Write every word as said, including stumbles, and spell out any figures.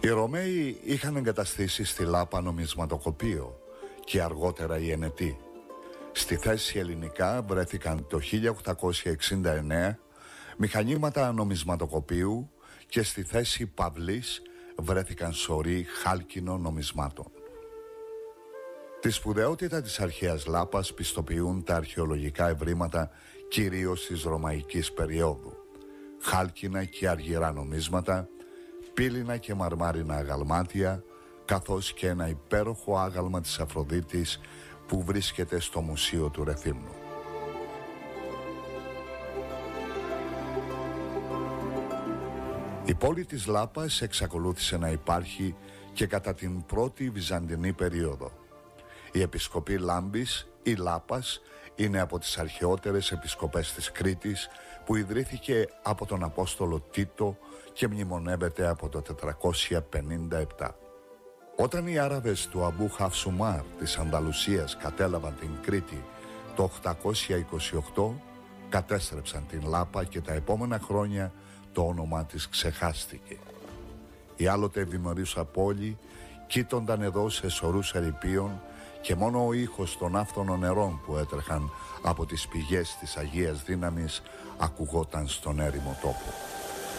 Οι Ρωμαίοι είχαν εγκαταστήσει στη Λάπα νομισματοκοπείο και αργότερα οι Ενετοί. Στη θέση ελληνικά βρέθηκαν το χίλια οκτακόσια εξήντα εννέα μηχανήματα νομισματοκοπείου και στη θέση Παυλής βρέθηκαν σωροί χάλκινων νομισμάτων. Τη σπουδαιότητα της αρχαίας Λάπας πιστοποιούν τα αρχαιολογικά ευρήματα κυρίως της ρωμαϊκής περίοδου. Χάλκινα και αργυρά νομίσματα, πύληνα και μαρμάρινα αγαλμάτια, καθώς και ένα υπέροχο άγαλμα της Αφροδίτης που βρίσκεται στο Μουσείο του Ρεθύμνου. Η πόλη της Λάπας εξακολούθησε να υπάρχει και κατά την πρώτη Βυζαντινή περίοδο. Η επισκοπή Λάμπης ή Λάπας είναι από τις αρχαιότερες επισκοπές της Κρήτης που ιδρύθηκε από τον Απόστολο Τίτο και μνημονεύεται από το τετρακόσια πενήντα επτά. Όταν οι Άραβες του Αμπού Χαφσουμάρ της Ανταλουσίας κατέλαβαν την Κρήτη το οκτακόσια είκοσι οκτώ, κατέστρεψαν την Λάπα και τα επόμενα χρόνια το όνομα της ξεχάστηκε. Η άλλοτε ευημερούσα πόλη κοίτονταν εδώ σε σωρούς ερειπίων και μόνο ο ήχος των άφθονων νερών που έτρεχαν από τις πηγές της Αγίας Δύναμης ακουγόταν στον έρημο τόπο.